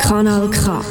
Kanal K.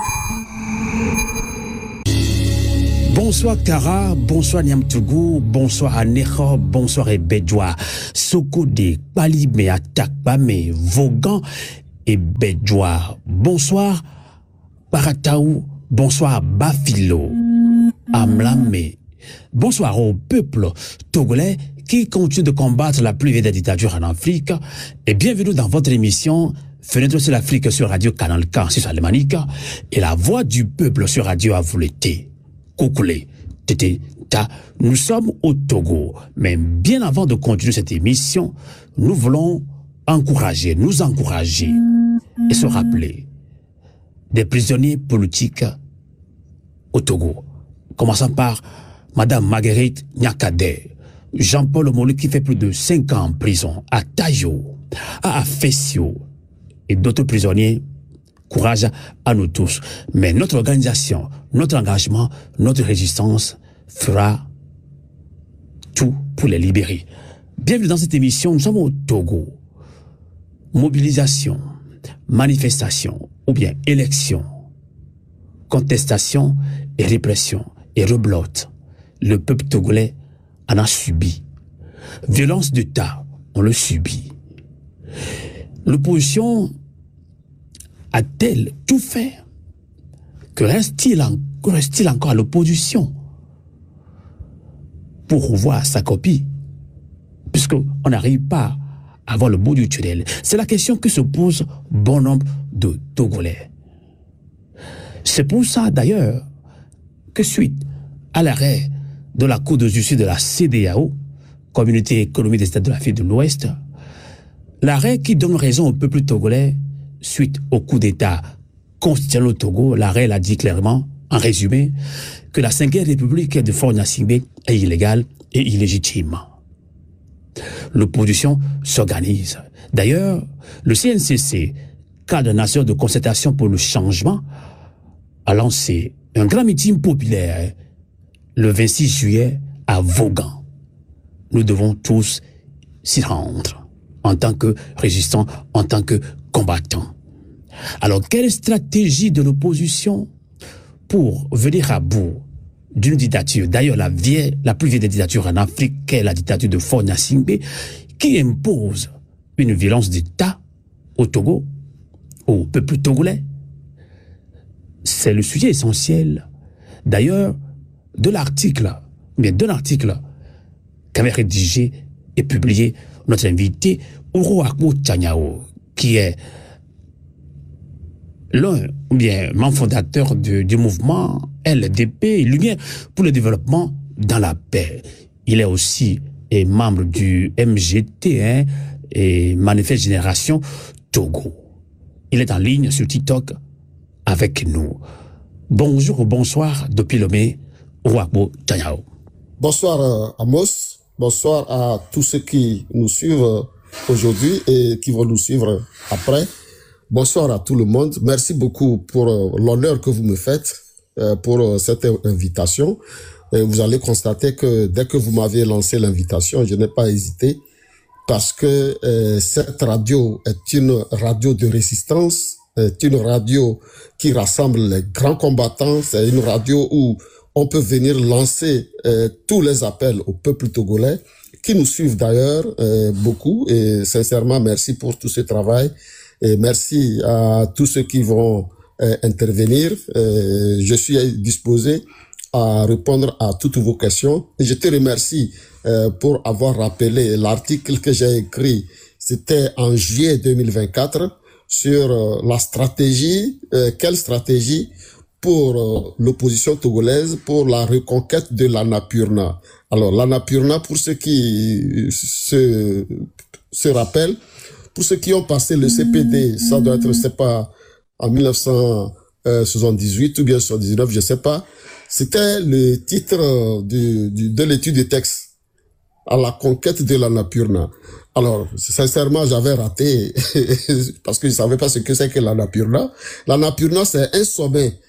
Bonsoir Kara, bonsoir Niamtougou, bonsoir Anecho, bonsoir Ebedjoa, Sokode, Palime, Atakpame, Vogan et Bedjoa. Bonsoir Parataou, bonsoir Bafilo, Amlame. Bonsoir au peuple togolais qui continue de combattre la plus vieille des dictatures en Afrique et bienvenue dans votre émission Fenêtre sur l'Afrique sur Radio Canal K, sur Salémanique et la voix du peuple sur Radio Avouleté. Koukoulé, Tété, Ta, nous sommes au Togo. Mais bien avant de continuer cette émission, nous voulons nous encourager et se rappeler des prisonniers politiques au Togo. Commençons par Madame Marguerite Nyakadé, Jean-Paul Omolu qui fait plus de 5 ans en prison, à Tayo, à Afessio et d'autres prisonniers. Courage à nous tous. Mais notre organisation, notre engagement, notre résistance fera tout pour les libérer. Bienvenue dans cette émission. Nous sommes au Togo. Mobilisation, manifestation ou bien élection, contestation et répression et reblotte. Le peuple togolais en a subi. Violence d'État, on le subit. L'opposition a-t-elle tout fait? Que reste-t-il encore à l'opposition pour revoir sa copie? Puisqu'on n'arrive pas à voir le bout du tunnel. C'est la question que se pose bon nombre de Togolais. C'est pour ça d'ailleurs que suite à l'arrêt de la Cour de justice de la CEDEAO, Communauté économique des États de l'Afrique de l'Ouest, l'arrêt qui donne raison au peuple togolais suite au coup d'État constitutionnel au Togo, l'arrêt l'a dit clairement, en résumé, que la 5e République de Faure-Gnassingbé est illégale et illégitime. L'opposition s'organise. D'ailleurs, le CNCC, cadre national de concertation pour le changement, a lancé un grand meeting populaire le 26 juillet à Vaughan. Nous devons tous s'y rendre en tant que résistants, en tant que combattants. Alors, quelle stratégie de l'opposition pour venir à bout d'une dictature, d'ailleurs la plus vieille des dictatures en Afrique, qu'est la dictature de Faure-Gnassingbé, qui impose une violence d'État au Togo, au peuple togolais? C'est le sujet essentiel, d'ailleurs, d'un article qu'avait rédigé et publié notre invité, Uruakbo Tchanyao, qui est membre fondateur du mouvement LDP, Lumière pour le développement dans la paix. Il est aussi membre du MGT et Manifeste Génération Togo. Il est en ligne sur TikTok avec nous. Bonjour ou bonsoir depuis Lomé, Uruakbo Tchanyao. Bonsoir Amos, bonsoir à tous ceux qui nous suivent aujourd'hui et qui vont nous suivre après. Bonsoir à tout le monde. Merci beaucoup pour l'honneur que vous me faites pour cette invitation. Et vous allez constater que dès que vous m'avez lancé l'invitation, je n'ai pas hésité parce que cette radio est une radio de résistance, est une radio qui rassemble les grands combattants. C'est une radio où on peut venir lancer tous les appels au peuple togolais qui nous suivent d'ailleurs beaucoup. Et sincèrement, merci pour tout ce travail. Et merci à tous ceux qui vont intervenir. Je suis disposé à répondre à toutes vos questions. Et je te remercie pour avoir rappelé l'article que j'ai écrit. C'était en juillet 2024 sur la stratégie, quelle stratégie pour l'opposition togolaise pour la reconquête de l'Annapurna. Alors l'Annapurna, pour ceux qui se rappellent, pour ceux qui ont passé le CPD, ça doit être, je sais pas, en 1978 ou bien 79, je sais pas. C'était le titre de l'étude de texte, à la conquête de l'Annapurna. Alors, sincèrement, j'avais raté parce que je savais pas ce que c'est que l'Annapurna. L'Annapurna, c'est un sommet,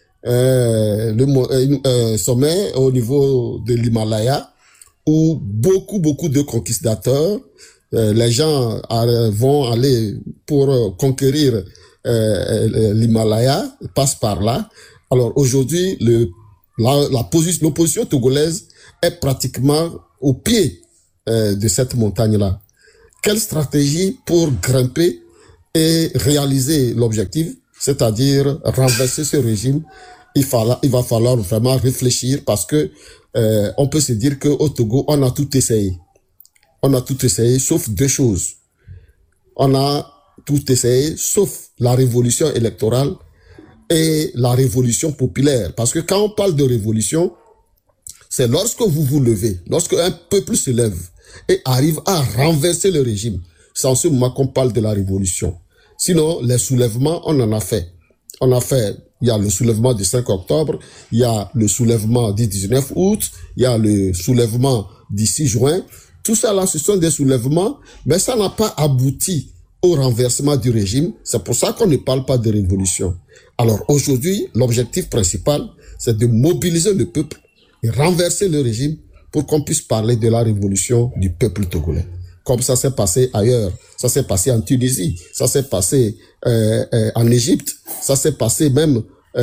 sommet au niveau de l'Himalaya où beaucoup de conquistadors, les gens vont aller pour conquérir l'Himalaya, passe par là. Alors aujourd'hui, l'opposition togolaise est pratiquement au pied de cette montagne-là. Quelle stratégie pour grimper et réaliser l'objectif, c'est-à-dire renverser ce régime? Il va falloir vraiment réfléchir parce que on peut se dire qu'au Togo, on a tout essayé. On a tout essayé, sauf deux choses. On a tout essayé, sauf la révolution électorale et la révolution populaire. Parce que quand on parle de révolution, c'est lorsque vous vous levez, lorsque un peuple se lève et arrive à renverser le régime. C'est en ce moment qu'on parle de la révolution. Sinon, les soulèvements, on en a fait. On a fait, il y a le soulèvement du 5 octobre, il y a le soulèvement du 19 août, il y a le soulèvement du 6 juin. Tout ça là, ce sont des soulèvements, mais ça n'a pas abouti au renversement du régime. C'est pour ça qu'on ne parle pas de révolution. Alors aujourd'hui, l'objectif principal, c'est de mobiliser le peuple et renverser le régime pour qu'on puisse parler de la révolution du peuple togolais. Comme ça s'est passé ailleurs. Ça s'est passé en Tunisie, ça s'est passé en Égypte, ça s'est passé même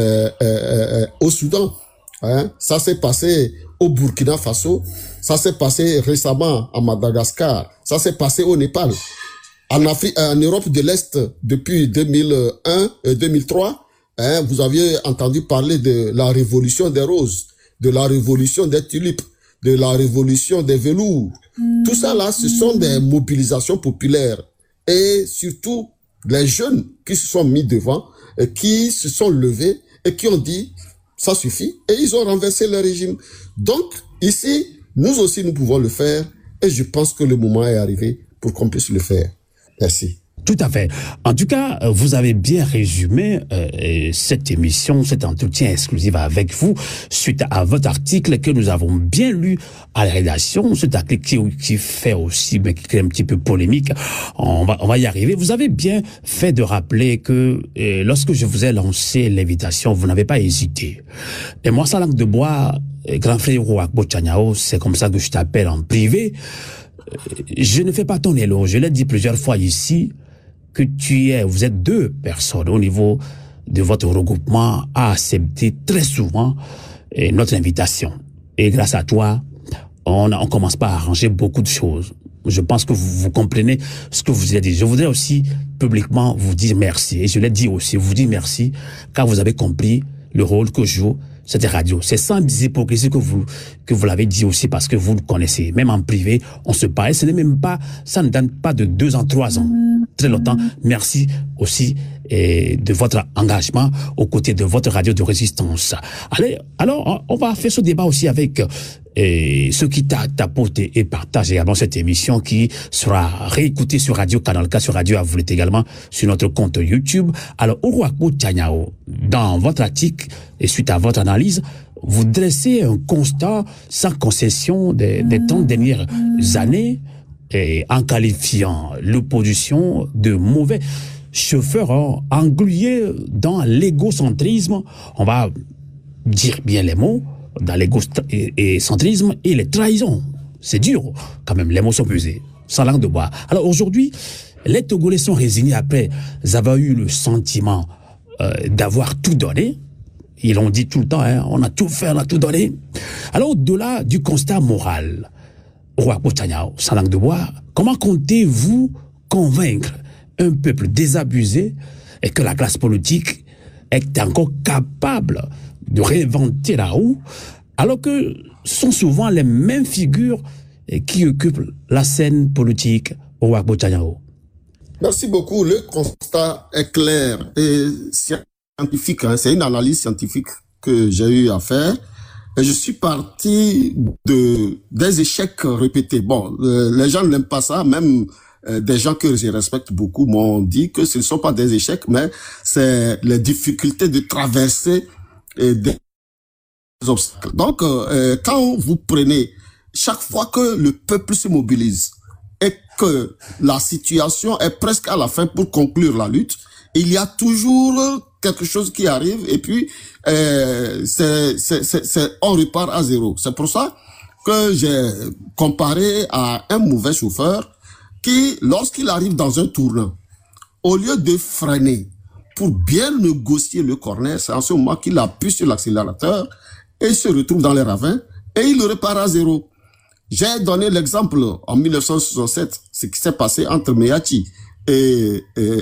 au Soudan. Hein? Ça s'est passé au Burkina Faso, ça s'est passé récemment à Madagascar, ça s'est passé au Népal. En Europe de l'Est, depuis 2001 et 2003, hein, vous aviez entendu parler de la révolution des roses, de la révolution des tulipes, de la révolution des velours. Tout ça là, ce sont des mobilisations populaires. Et surtout, les jeunes qui se sont mis devant, et qui se sont levés et qui ont dit, ça suffit. Et ils ont renversé le régime. Donc, ici, nous aussi, nous pouvons le faire. Et je pense que le moment est arrivé pour qu'on puisse le faire. Merci. Tout à fait. En tout cas, vous avez bien résumé cette émission, cet entretien exclusif avec vous, suite à votre article que nous avons bien lu à la rédaction, cet article qui fait aussi, mais qui est un petit peu polémique. On va y arriver. Vous avez bien fait de rappeler que lorsque je vous ai lancé l'invitation, vous n'avez pas hésité. Et moi, Salang de Bois, grand frère Rouakbo Tchaniao, c'est comme ça que je t'appelle en privé. Je ne fais pas ton éloge. Je l'ai dit plusieurs fois ici, que vous êtes deux personnes au niveau de votre regroupement à accepter très souvent notre invitation. Et grâce à toi, on commence pas à arranger beaucoup de choses. Je pense que vous comprenez ce que vous avez dit. Je voudrais aussi publiquement vous dire merci. Et je l'ai dit aussi, vous dire merci, car vous avez compris le rôle que joue cette radio. C'est sans hypocrisie que vous l'avez dit aussi, parce que vous le connaissez. Même en privé, on se parle. Ce n'est même pas, ça ne donne pas de 2 ans, 3 ans. Très longtemps. Merci aussi de votre engagement aux côtés de votre radio de résistance. Allez, alors, on va faire ce débat aussi avec ceux qui t'apportent et partagent également cette émission qui sera réécoutée sur Radio Canal K, sur Radio Avoulet également, sur notre compte YouTube. Alors, Rouakbo Tchaniao, dans votre article et suite à votre analyse, vous dressez un constat sans concession des 30 dernières années, et en qualifiant l'opposition de mauvais chauffeurs englués dans l'égocentrisme. On va dire bien les mots, dans l'égocentrisme et les trahisons. C'est dur, quand même, les mots sont pesés, sans langue de bois. Alors aujourd'hui, les Togolais sont résignés après avoir eu le sentiment d'avoir tout donné. Ils l'ont dit tout le temps, hein, on a tout fait, on a tout donné. Alors au-delà du constat moral, Rouakbo Tchaniao, sans langue de bois, comment comptez-vous convaincre un peuple désabusé et que la classe politique est encore capable de réinventer la roue, alors que ce sont souvent les mêmes figures qui occupent la scène politique au Rouakbo Tchaniao? Merci beaucoup. Le constat est clair et scientifique. Hein. C'est une analyse scientifique que j'ai eu à faire. Et je suis parti des échecs répétés. Bon, les gens n'aiment pas ça, même des gens que je respecte beaucoup m'ont dit que ce ne sont pas des échecs, mais c'est les difficultés de traverser des obstacles. Donc, quand vous prenez, chaque fois que le peuple se mobilise et que la situation est presque à la fin pour conclure la lutte, il y a toujours quelque chose qui arrive et puis on repart à zéro. C'est pour ça que j'ai comparé à un mauvais chauffeur qui, lorsqu'il arrive dans un tournant, au lieu de freiner pour bien négocier le corner. C'est en ce moment qu'il appuie sur l'accélérateur et se retrouve dans les ravins et il repart à zéro. J'ai donné l'exemple en 1967, ce qui s'est passé entre Meachi et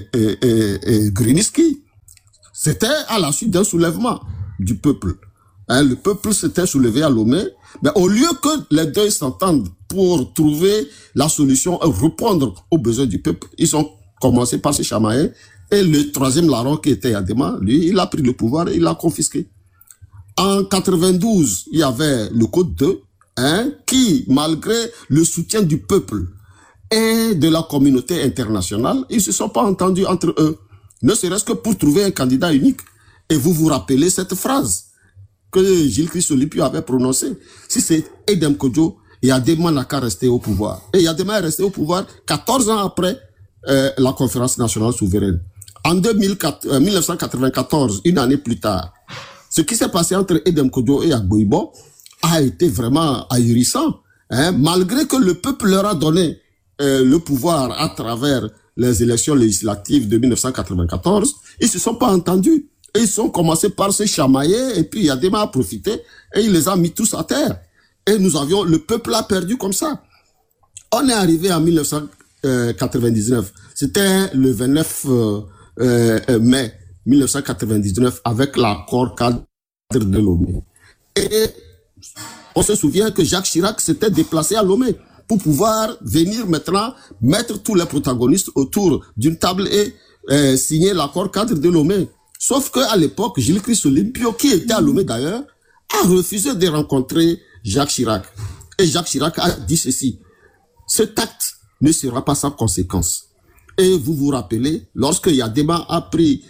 Grunitzky. C'était à la suite d'un soulèvement du peuple. Le peuple s'était soulevé à Lomé, mais au lieu que les deux s'entendent pour trouver la solution et répondre aux besoins du peuple, ils ont commencé par se chamailler. Et le troisième larron qui était Yadema, lui, il a pris le pouvoir et il l'a confisqué. En 92, il y avait le Code 2, qui, malgré le soutien du peuple et de la communauté internationale, ils ne se sont pas entendus entre eux, ne serait-ce que pour trouver un candidat unique. Et vous vous rappelez cette phrase que Gilles Christ-Olipio avait prononcée. Si c'est Edem Kodjo, Yadema n'a qu'à rester au pouvoir. Et Yadema est resté au pouvoir 14 ans après la conférence nationale souveraine. En 1994, une année plus tard, ce qui s'est passé entre Edem Kodjo et Agboibo a été vraiment ahurissant. Malgré que le peuple leur a donné le pouvoir à travers les élections législatives de 1994, ils ne se sont pas entendus. Et ils ont commencé par se chamailler et puis Yadema a profité et il les a mis tous à terre. Et le peuple a perdu comme ça. On est arrivé en 1999. C'était le 29 mai 1999 avec l'accord cadre de Lomé. Et on se souvient que Jacques Chirac s'était déplacé à Lomé pour pouvoir venir maintenant mettre tous les protagonistes autour d'une table et signer l'accord cadre de Lomé. Sauf qu'à l'époque, Gilles Christ-Olipio, qui était à Lomé d'ailleurs, a refusé de rencontrer Jacques Chirac. Et Jacques Chirac a dit ceci: cet acte ne sera pas sans conséquence. Et vous vous rappelez, lorsque Yadema a pris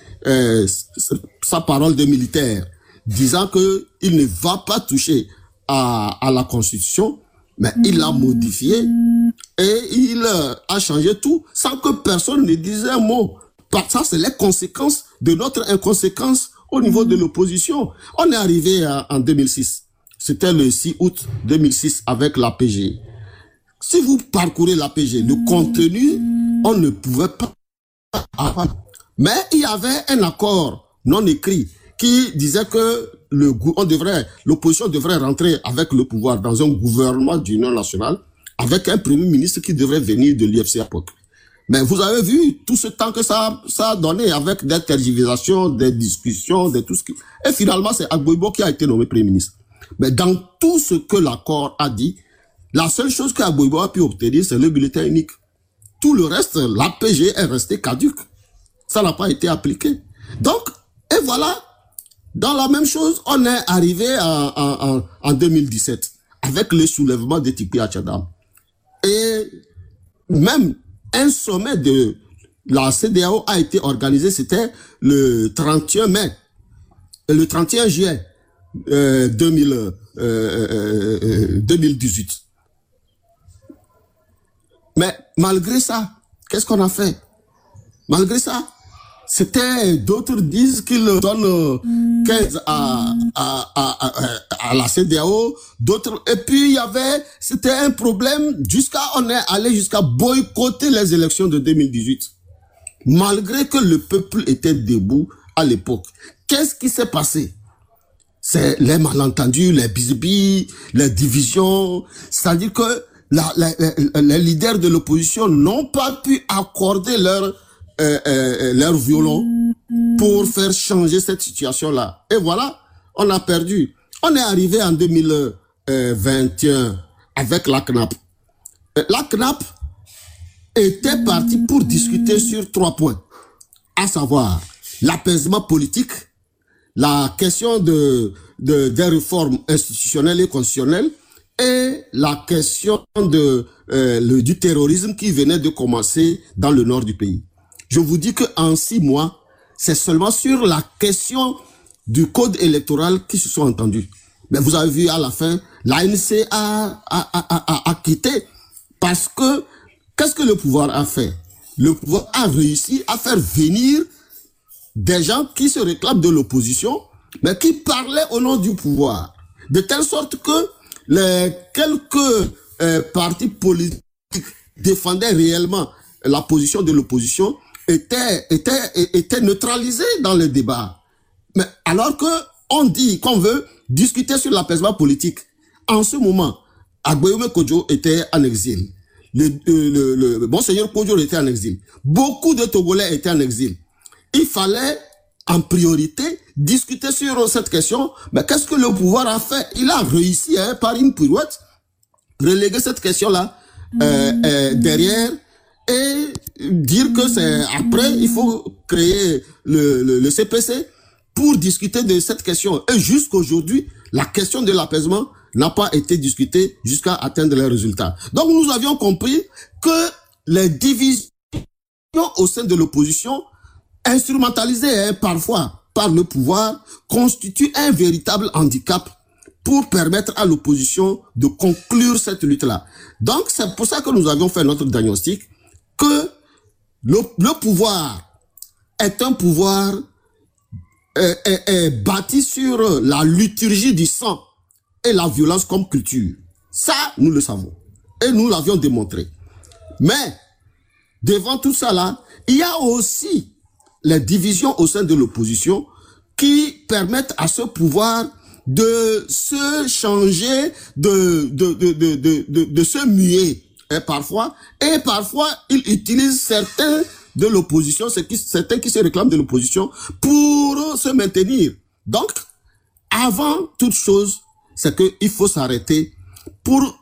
sa parole de militaire, disant qu'il ne va pas toucher à la Constitution, mais il l'a modifié et il a changé tout sans que personne ne dise un mot. Ça, c'est les conséquences de notre inconséquence au niveau de l'opposition. On est arrivé en 2006. C'était le 6 août 2006 avec l'APG. Si vous parcourez l'APG, le contenu, on ne pouvait pas avoir. Mais il y avait un accord non écrit qui disait que l'opposition devrait rentrer avec le pouvoir dans un gouvernement d'union nationale avec un premier ministre qui devrait venir de l'UFC à l'époque. Mais vous avez vu tout ce temps que ça a donné avec des tergiversations, des discussions, de tout ce qui... Et finalement, c'est Agboibo qui a été nommé Premier ministre. Mais dans tout ce que l'accord a dit, la seule chose qu'Agboibo a pu obtenir, c'est le bulletin unique. Tout le reste, l'APG est resté caduque. Ça n'a pas été appliqué. Donc, et voilà, dans la même chose, on est arrivé en 2017 avec le soulèvement de Tipi Achadam. Et même un sommet de la CEDEAO a été organisé, c'était le 31 mai, le 31 juillet 2018. Mais malgré ça, qu'est-ce qu'on a fait? Malgré ça, c'était, d'autres disent qu'ils donnent 15 à la CEDEAO, d'autres, et puis c'était un problème on est allé jusqu'à boycotter les élections de 2018. Malgré que le peuple était debout à l'époque. Qu'est-ce qui s'est passé? C'est les malentendus, les bisbis, les divisions, c'est-à-dire que les leaders de l'opposition n'ont pas pu accorder leur violon pour faire changer cette situation-là. Et voilà, on a perdu. On est arrivé en 2021 avec la CNAP. La CNAP était partie pour discuter sur 3 points, à savoir l'apaisement politique, la question des réformes institutionnelles et constitutionnelles et la question du terrorisme qui venait de commencer dans le nord du pays. Je vous dis qu'en 6 mois, c'est seulement sur la question du code électoral qu'ils se sont entendus. Mais vous avez vu à la fin, l'ANC a quitté parce que qu'est-ce que le pouvoir a fait? Le pouvoir a réussi à faire venir des gens qui se réclament de l'opposition, mais qui parlaient au nom du pouvoir. De telle sorte que les quelques partis politiques défendaient réellement la position de l'opposition était neutralisé dans le débat. Mais alors que on dit qu'on veut discuter sur l'apaisement politique, en ce moment, Agboyome Kodjo était en exil. Le Monseigneur Kodjo était en exil. Beaucoup de Togolais étaient en exil. Il fallait, en priorité, discuter sur cette question. Mais qu'est-ce que le pouvoir a fait? Il a réussi, par une pirouette, reléguer cette question-là derrière et dire que c'est après, il faut créer le CPC pour discuter de cette question. Et jusqu'aujourd'hui, la question de l'apaisement n'a pas été discutée jusqu'à atteindre les résultats. Donc nous avions compris que les divisions au sein de l'opposition, instrumentalisées parfois par le pouvoir, constituent un véritable handicap pour permettre à l'opposition de conclure cette lutte-là. Donc c'est pour ça que nous avions fait notre diagnostic, que le pouvoir est un pouvoir bâti sur la liturgie du sang et la violence comme culture. Ça, nous le savons. Et nous l'avions démontré. Mais, devant tout ça là, il y a aussi les divisions au sein de l'opposition qui permettent à ce pouvoir de se changer, de se muer, parfois. Et parfois, il utilise certains de l'opposition, certains qui se réclament de l'opposition, pour se maintenir. Donc, avant toute chose, c'est qu'il faut s'arrêter pour...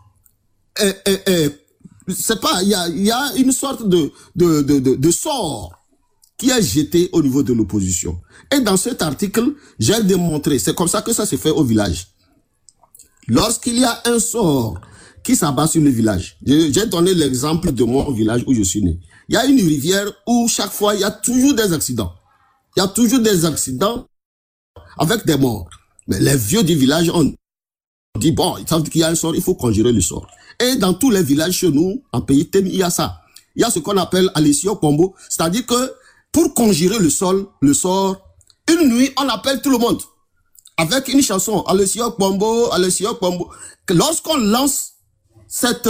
c'est pas, il y a une sorte de sort qui est jeté au niveau de l'opposition. Et dans cet article, j'ai démontré, c'est comme ça que ça se fait au village. Lorsqu'il y a un sort qui s'abat sur le village, j'ai donné l'exemple de mon village où je suis né. Il y a une rivière où chaque fois, il y a toujours des accidents. Il y a toujours des accidents avec des morts. Mais les vieux du village ont dit, bon, ils savent qu'il y a un sort, il faut conjurer le sort. Et dans tous les villages chez nous, en pays Tem, il y a ça. Il y a ce qu'on appelle Alessio Combo, c'est-à-dire que pour conjurer le sort, une nuit, on appelle tout le monde avec une chanson, Alessio Combo, Alessio Combo. Lorsqu'on lance cette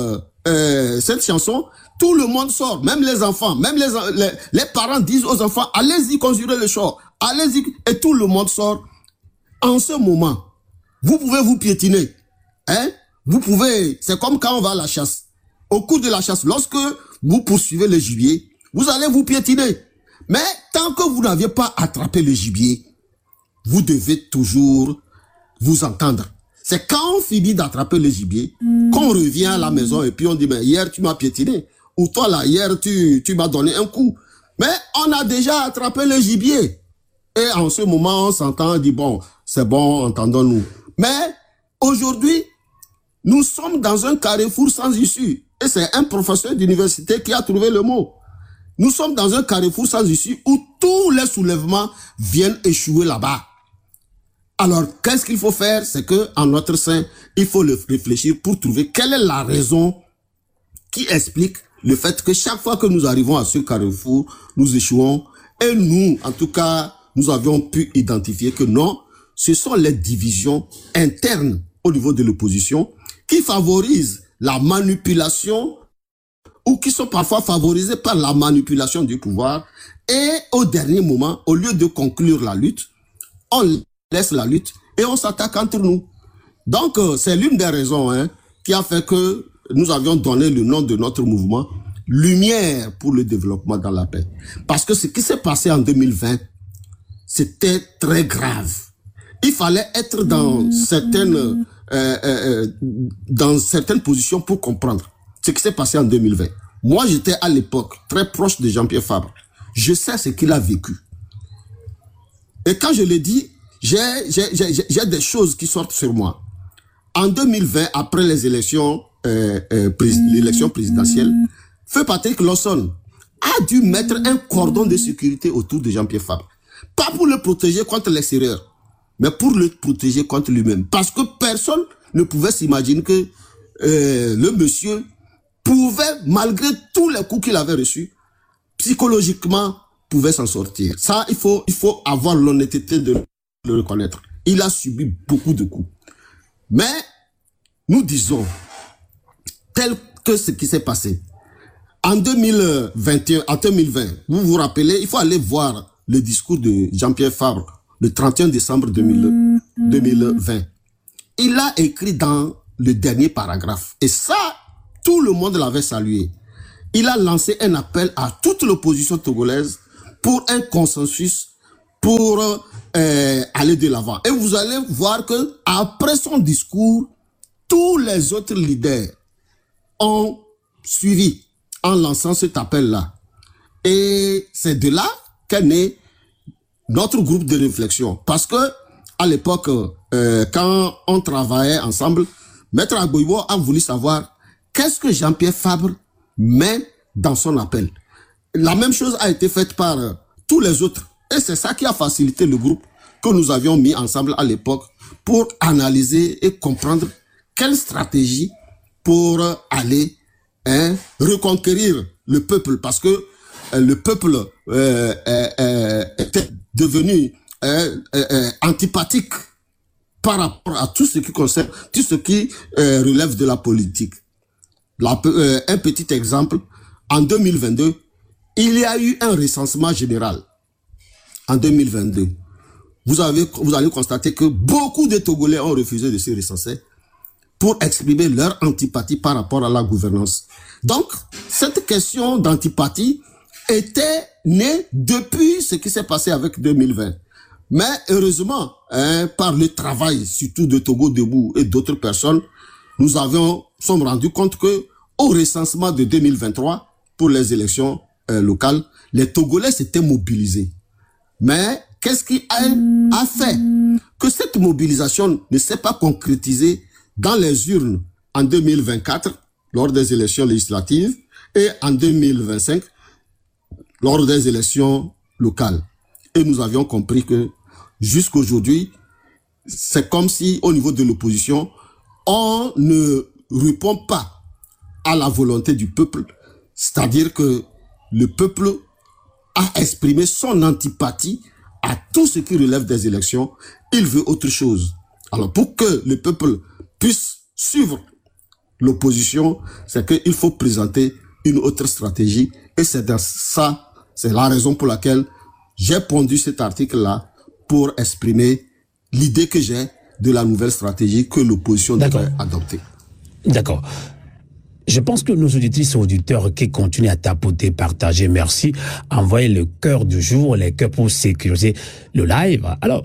chanson, tout le monde sort, même les enfants, même les parents disent aux enfants, allez-y conjurer le sort, allez-y, et tout le monde sort. En ce moment, vous pouvez vous piétiner, hein? Vous pouvez, c'est comme quand on va à la chasse. Au cours de la chasse, lorsque vous poursuivez le gibier, vous allez vous piétiner. Mais tant que vous n'aviez pas attrapé le gibier, vous devez toujours vous entendre. C'est quand on finit d'attraper le gibier, qu'on revient à la maison et puis on dit, mais hier tu m'as piétiné. Ou toi là, hier tu m'as donné un coup. Mais on a déjà attrapé le gibier. Et en ce moment, on s'entend, on dit, bon, c'est bon, entendons-nous. Mais aujourd'hui, nous sommes dans un carrefour sans issue. Et c'est un professeur d'université qui a trouvé le mot. Nous sommes dans un carrefour sans issue où tous les soulèvements viennent échouer là-bas. Alors, qu'est-ce qu'il faut faire? C'est que, en notre sein, il faut le réfléchir pour trouver quelle est la raison qui explique le fait que chaque fois que nous arrivons à ce carrefour, nous échouons. Et nous, en tout cas, nous avions pu identifier que non, ce sont les divisions internes au niveau de l'opposition qui favorisent la manipulation ou qui sont parfois favorisés par la manipulation du pouvoir. Et au dernier moment, au lieu de conclure la lutte, on laisse la lutte et on s'attaque entre nous. Donc, c'est l'une des raisons qui a fait que nous avions donné le nom de notre mouvement, Lumière pour le développement dans la paix. Parce que ce qui s'est passé en 2020, c'était très grave. Il fallait être dans certaines positions pour comprendre ce qui s'est passé en 2020. Moi, j'étais à l'époque très proche de Jean-Pierre Fabre. Je sais ce qu'il a vécu. Et quand je le dis, j'ai des choses qui sortent sur moi. En 2020, après les élections, l'élection présidentielle, Feu Patrick Lawson a dû mettre un cordon de sécurité autour de Jean-Pierre Fabre. Pas pour le protéger contre l'extérieur, mais pour le protéger contre lui-même. Parce que personne ne pouvait s'imaginer que le monsieur pouvait, malgré tous les coups qu'il avait reçus, psychologiquement, pouvait s'en sortir. Ça, il faut avoir l'honnêteté de le reconnaître. Il a subi beaucoup de coups. Mais, nous disons, tel que ce qui s'est passé, En 2021, en 2020, vous vous rappelez, il faut aller voir le discours de Jean-Pierre Fabre, le 31 décembre 2020. Il a écrit dans le dernier paragraphe, et ça, tout le monde l'avait salué. Il a lancé un appel à toute l'opposition togolaise pour un consensus, pour aller de l'avant. Et vous allez voir que après son discours, tous les autres leaders ont suivi en lançant cet appel-là. Et c'est de là qu'est né notre groupe de réflexion. Parce que à l'époque, quand on travaillait ensemble, Maître Agboibo a voulu savoir qu'est-ce que Jean-Pierre Fabre met dans son appel. La même chose a été faite par tous les autres. Et c'est ça qui a facilité le groupe que nous avions mis ensemble à l'époque pour analyser et comprendre quelle stratégie pour aller reconquérir le peuple. Parce que le peuple était devenu antipathique par rapport à tout ce qui concerne, tout ce qui relève de la politique. Un petit exemple, en 2022, il y a eu un recensement général. En 2022, vous allez constater que beaucoup de Togolais ont refusé de se recenser pour exprimer leur antipathie par rapport à la gouvernance. Donc, cette question d'antipathie était née depuis ce qui s'est passé avec 2020. Mais heureusement, par le travail, surtout de Togo Debout et d'autres personnes, nous sommes rendus compte que au recensement de 2023, pour les élections locales, les Togolais s'étaient mobilisés. Mais qu'est-ce qui a fait que cette mobilisation ne s'est pas concrétisée dans les urnes en 2024, lors des élections législatives, et en 2025, lors des élections locales. Et nous avions compris que jusqu'aujourd'hui, c'est comme si au niveau de l'opposition, on ne répond pas à la volonté du peuple, c'est-à-dire que le peuple a exprimé son antipathie à tout ce qui relève des élections. Il veut autre chose. Alors pour que le peuple puisse suivre l'opposition, c'est qu'il faut présenter une autre stratégie. Et c'est dans ça, c'est la raison pour laquelle j'ai pondu cet article-là pour exprimer l'idée que j'ai de la nouvelle stratégie que l'opposition devrait adopter. D'accord. Je pense que nos auditrices et auditeurs qui continuent à tapoter, partager, merci, envoyer le cœur du jour, les cœurs pour sécuriser le live. Alors,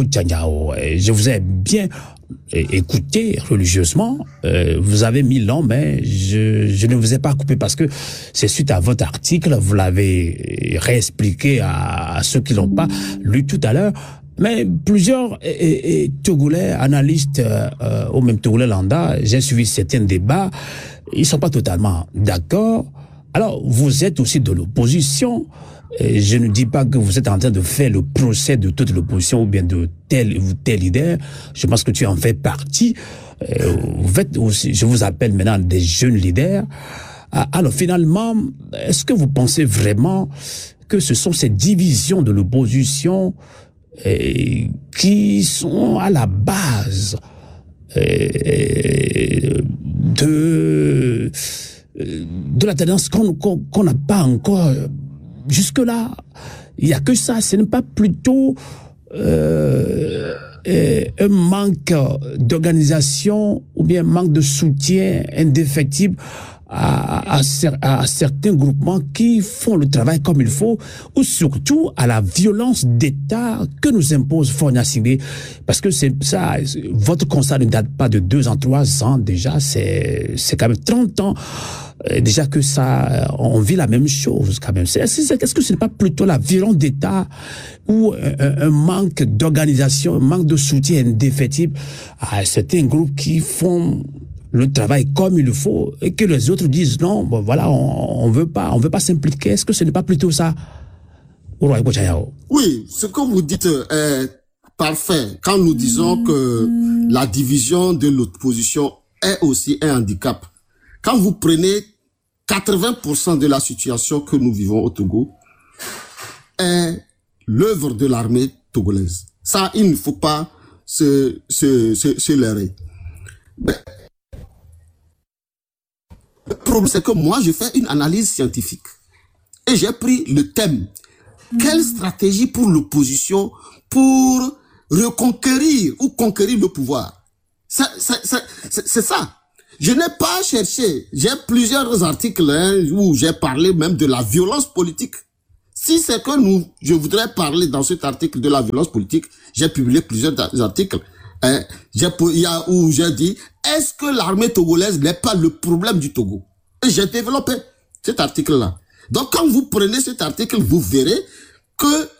je vous ai bien écouté religieusement. Vous avez mis long, mais je ne vous ai pas coupé parce que c'est suite à votre article, vous l'avez réexpliqué à ceux qui l'ont pas lu tout à l'heure. Mais plusieurs Togolais, analystes, ou même Togolais lambda, j'ai suivi certains débats, ils sont pas totalement d'accord. Alors, vous êtes aussi de l'opposition. Je ne dis pas que vous êtes en train de faire le procès de toute l'opposition ou bien de tel ou tel leader. Je pense que tu en fais partie. Vous faites aussi, je vous appelle maintenant des jeunes leaders. Alors, finalement, est-ce que vous pensez vraiment que ce sont ces divisions de l'opposition qui sont à la base de la tendance qu'on n'a pas encore jusque-là? Il n'y a que ça. Ce n'est pas plutôt un manque d'organisation ou bien un manque de soutien indéfectible à certains groupements qui font le travail comme il faut, ou surtout à la violence d'État que nous impose Fornia Singé. Parce que c'est ça, votre constat ne date pas de 2 ans, 3 ans déjà, c'est quand même 30 ans déjà que ça, on vit la même chose quand même. Est-ce que ce n'est pas plutôt la violence d'État ou un manque d'organisation, un manque de soutien indéfectible à certains groupes qui font le travail comme il le faut et que les autres disent non, bon voilà, on veut pas s'impliquer? Est-ce que ce n'est pas plutôt ça? Oui, ce que vous dites est parfait quand nous disons que la division de l'opposition est aussi un handicap. Quand vous prenez 80% de la situation que nous vivons au Togo est l'œuvre de l'armée togolaise. Ça, il ne faut pas se leurrer. Le problème, c'est que moi, je fais une analyse scientifique. Et j'ai pris le thème. Quelle stratégie pour l'opposition pour reconquérir ou conquérir le pouvoir? C'est ça. Je n'ai pas cherché. J'ai plusieurs articles où j'ai parlé même de la violence politique. Si c'est que je voudrais parler dans cet article de la violence politique, j'ai publié plusieurs articles. Il y a où j'ai dit, est-ce que l'armée togolaise n'est pas le problème du Togo? Et j'ai développé cet article-là. Donc quand vous prenez cet article, vous verrez que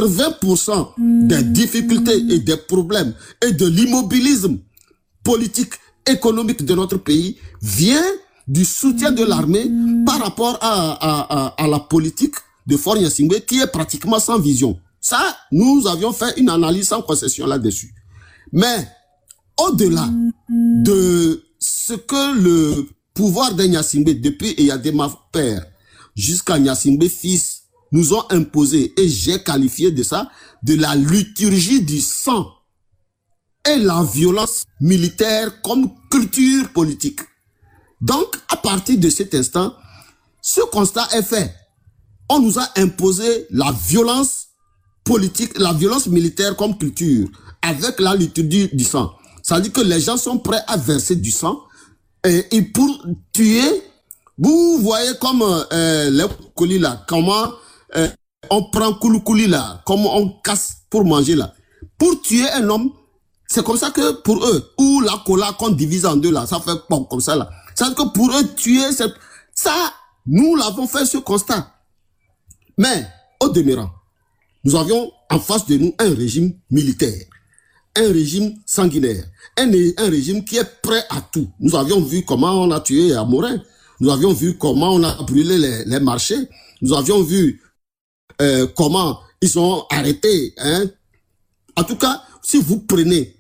80% des difficultés et des problèmes et de l'immobilisme politique, économique de notre pays vient du soutien de l'armée par rapport à la politique de Faure Gnassingbé qui est pratiquement sans vision. Ça, nous avions fait une analyse sans concession là-dessus. Mais au-delà de ce que le pouvoir de Gnassingbé depuis Eyadema père jusqu'à Gnassingbé fils nous ont imposé, et j'ai qualifié de ça, de la liturgie du sang et la violence militaire comme culture politique. Donc, à partir de cet instant, ce constat est fait. On nous a imposé la violence politique, la violence militaire comme culture, avec la liturgie du sang. Ça veut dire que les gens sont prêts à verser du sang, et pour tuer, vous voyez comme les colis là, comment on prend koulou-kouli là, comment on casse pour manger là. Pour tuer un homme, c'est comme ça que pour eux, ou la cola qu'on divise en deux là, ça fait bon comme ça là. Ça veut dire que pour eux, tuer, ça, nous l'avons fait ce constat. Mais, au demeurant, nous avions en face de nous un régime militaire, un régime sanguinaire, un régime qui est prêt à tout. Nous avions vu comment on a tué à Morin, nous avions vu comment on a brûlé les marchés, nous avions vu comment ils ont arrêté. En tout cas, si vous prenez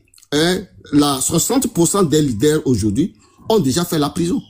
60% des leaders aujourd'hui ont déjà fait la prison.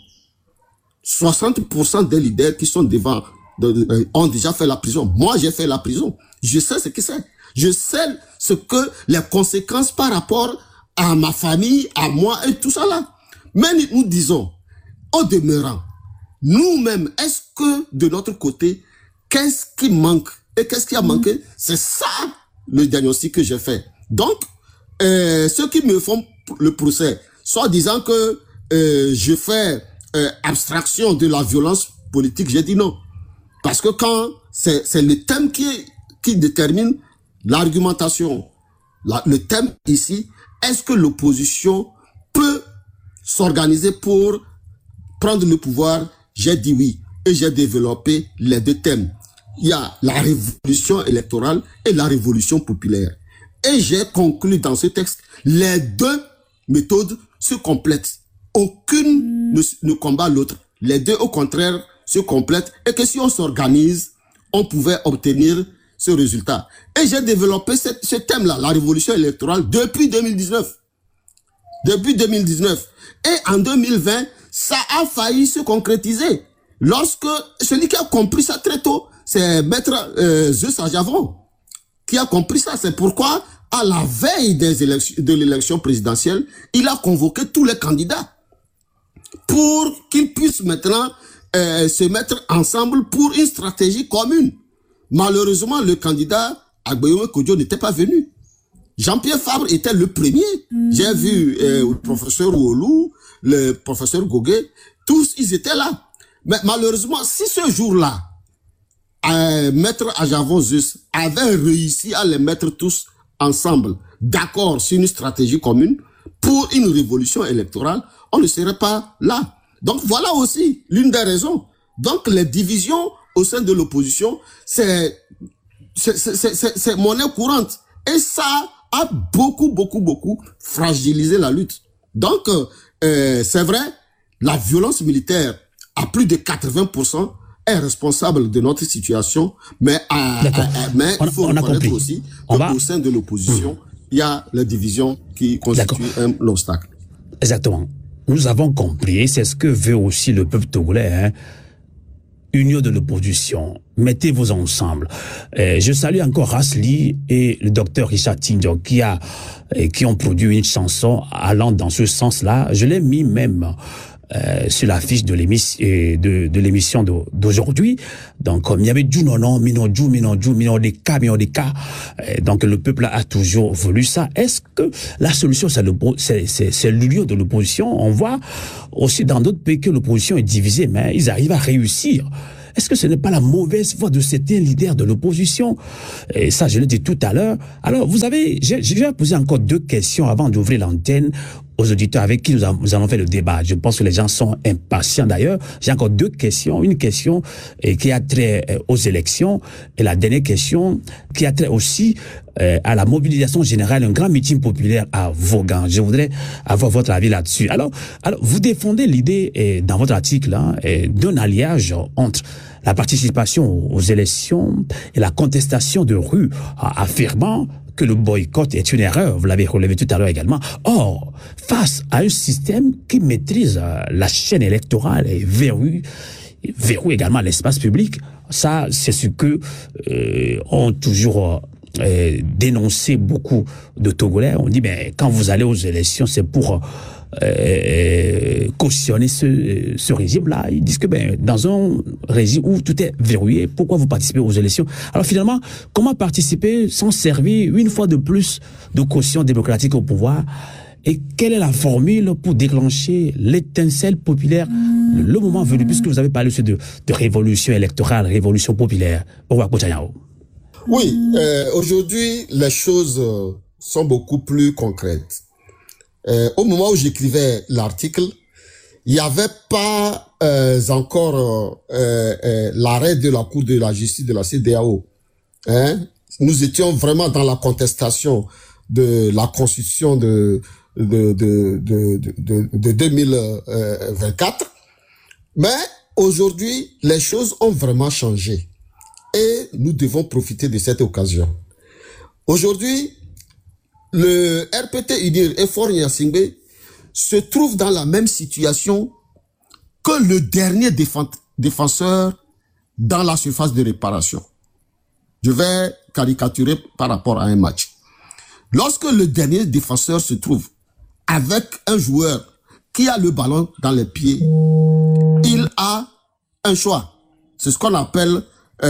60% des leaders qui sont devant ont déjà fait la prison. Moi, j'ai fait la prison. Je sais ce que c'est. Je sais ce que les conséquences par rapport à ma famille, à moi et tout ça là. Mais nous disons, au demeurant, nous-mêmes, est-ce que de notre côté, qu'est-ce qui manque et qu'est-ce qui a manqué? C'est ça le diagnostic que j'ai fait. Donc, ceux qui me font le procès, soit disant que je fais abstraction de la violence politique, j'ai dit non. Parce que quand c'est le thème qui détermine l'argumentation, le thème ici, est-ce que l'opposition peut s'organiser pour prendre le pouvoir? J'ai dit oui. Et j'ai développé les deux thèmes. Il y a la révolution électorale et la révolution populaire. Et j'ai conclu dans ce texte, les deux méthodes se complètent. Aucune ne combat l'autre. Les deux, au contraire, se complètent. Et que si on s'organise, on pouvait obtenir ce résultat. Et j'ai développé ce thème-là, la révolution électorale, depuis 2019. Depuis 2019. Et en 2020, ça a failli se concrétiser. Lorsque celui qui a compris ça très tôt, c'est Maître Zeus Ajavon qui a compris ça. C'est pourquoi, à la veille de l'élection présidentielle, il a convoqué tous les candidats pour qu'ils puissent maintenant se mettre ensemble pour une stratégie commune. Malheureusement, le candidat Agbeyomi Kodjo n'était pas venu. Jean-Pierre Fabre était le premier. J'ai vu le professeur Ouolou, le professeur Goguet, tous ils étaient là. Mais malheureusement, si ce jour-là, Maître Ajavon Zeus avait réussi à les mettre tous ensemble, d'accord sur une stratégie commune pour une révolution électorale, on ne serait pas là. Donc voilà aussi l'une des raisons. Donc les divisions au sein de l'opposition, c'est monnaie courante. Et ça a beaucoup fragilisé la lutte. Donc c'est vrai, la violence militaire à plus de 80% est responsable de notre situation, mais il faut reconnaître aussi qu'au sein de l'opposition, il y a la division qui constitue un obstacle. Exactement. Nous avons compris, c'est ce que veut aussi le peuple togolais, union de l'opposition. Mettez-vous ensemble. Je salue encore Rasli et le docteur Richard Tindio qui ont produit une chanson allant dans ce sens-là. Je l'ai mis même sur la fiche de l'émission d'aujourd'hui. Donc, il y avait du non, des cas. Donc, le peuple a toujours voulu ça. Est-ce que la solution, c'est l'union de l'opposition? On voit aussi dans d'autres pays que l'opposition est divisée, mais ils arrivent à réussir. Est-ce que ce n'est pas la mauvaise voie de certains leaders de l'opposition? Et ça, je l'ai dit tout à l'heure. Alors, je vais poser encore 2 questions avant d'ouvrir l'antenne aux auditeurs avec qui nous allons faire le débat. Je pense que les gens sont impatients d'ailleurs. J'ai encore 2 questions. Une question qui a trait aux élections et la dernière question qui a trait aussi à la mobilisation générale, un grand meeting populaire à Vaughan. Je voudrais avoir votre avis là-dessus. Alors, vous défendez l'idée dans votre article d'un alliage entre la participation aux élections et la contestation de rue, affirmant que le boycott est une erreur. Vous l'avez relevé tout à l'heure également. Or, face à un système qui maîtrise la chaîne électorale et verrouille également l'espace public, ça, c'est ce que ont toujours dénoncé beaucoup de Togolais. On dit, ben, quand vous allez aux élections, c'est pour cautionner ce régime-là. Ils disent que dans un régime où tout est verrouillé, pourquoi vous participez aux élections? Alors finalement, comment participer sans servir une fois de plus de caution démocratique au pouvoir? Et quelle est la formule pour déclencher l'étincelle populaire le moment venu, puisque vous avez parlé aussi de révolution électorale, révolution populaire? Oui, aujourd'hui, les choses sont beaucoup plus concrètes. Au moment où j'écrivais l'article, il n'y avait pas encore l'arrêt de la Cour de la justice de la CEDEAO. Nous étions vraiment dans la contestation de la Constitution de 2024. Mais aujourd'hui, les choses ont vraiment changé. Et nous devons profiter de cette occasion. Aujourd'hui, le RPT UNIR et Faure Gnassingbé se trouvent dans la même situation que le dernier défenseur dans la surface de réparation. Je vais caricaturer par rapport à un match. Lorsque le dernier défenseur se trouve avec un joueur qui a le ballon dans les pieds, il a un choix. C'est ce qu'on appelle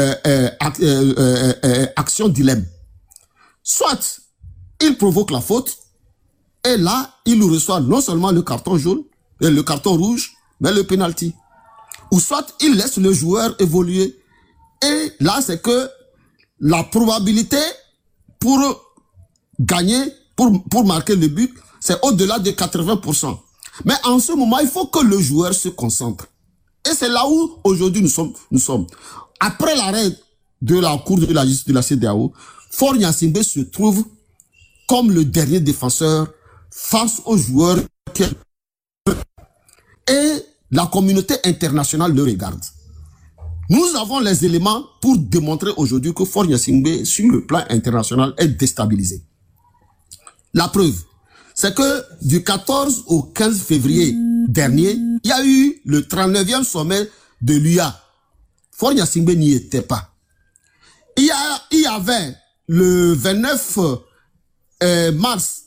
action dilemme. Soit il provoque la faute, et là, il reçoit non seulement le carton jaune, et le carton rouge, mais le penalty. Ou soit il laisse le joueur évoluer, et là, c'est que la probabilité pour gagner, pour marquer le but, c'est au-delà de 80%. Mais en ce moment, il faut que le joueur se concentre. Et c'est là où, aujourd'hui, nous sommes. Après l'arrêt de la Cour de la justice de la CEDEAO, Faure Gnassingbé se trouve comme le dernier défenseur face aux joueurs et la communauté internationale le regarde. Nous avons les éléments pour démontrer aujourd'hui que Faure Gnassingbé, sur le plan international, est déstabilisé. La preuve, c'est que du 14 au 15 février dernier, il y a eu le 39e sommet de l'UA. Faure Gnassingbé n'y était pas. Il y avait le 29 mars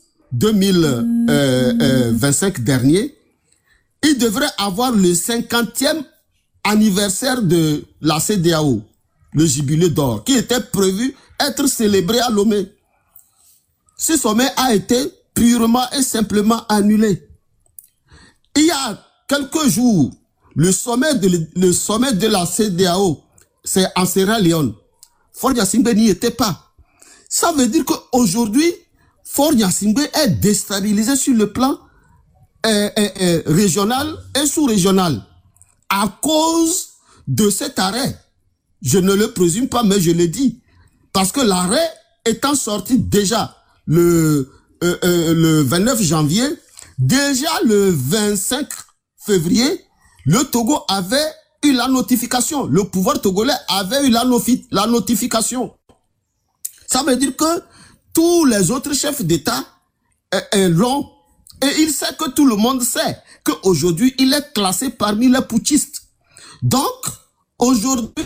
2025 dernier, il devrait avoir le 50e anniversaire de la CEDEAO, le jubilé d'or, qui était prévu être célébré à Lomé. Ce sommet a été purement et simplement annulé. Il y a quelques jours, le sommet de la CEDEAO, c'est en Sierra Leone. Faure Gnassingbé n'y était pas. Ça veut dire qu'aujourd'hui, Faure Gnassingbé est déstabilisé sur le plan régional et sous-régional à cause de cet arrêt. Je ne le présume pas, mais je le dis. Parce que l'arrêt étant sorti déjà le 29 janvier, déjà le 25 février, le Togo avait eu la notification. Le pouvoir togolais avait eu la notification. Ça veut dire que tous les autres chefs d'État l'ont. Et il sait que tout le monde sait qu'aujourd'hui, il est classé parmi les putschistes. Donc, aujourd'hui,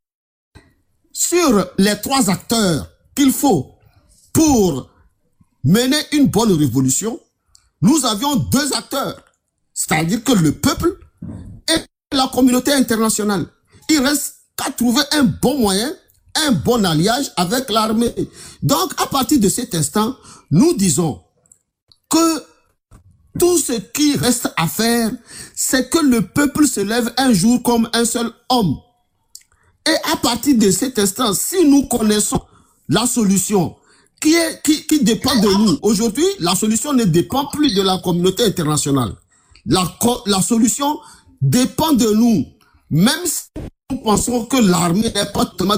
sur les 3 acteurs qu'il faut pour mener une bonne révolution, nous avions 2 acteurs. c'est-à-dire que le peuple et la communauté internationale. Il reste qu'à trouver un bon moyen, un bon alliage avec l'armée. Donc, à partir de cet instant, nous disons que tout ce qui reste à faire, c'est que le peuple se lève un jour comme un seul homme. Et à partir de cet instant, si nous connaissons la solution qui dépend de nous, aujourd'hui, la solution ne dépend plus de la communauté internationale. La solution dépend de nous. Même si nous pensons que l'armée n'est pas totalement